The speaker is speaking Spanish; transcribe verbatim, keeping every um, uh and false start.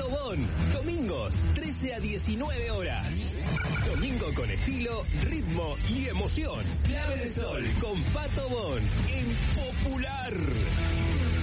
Bon. Domingos, trece a diecinueve horas. Domingo con estilo, ritmo y emoción. Clave de Sol con Pato Bon en Popular.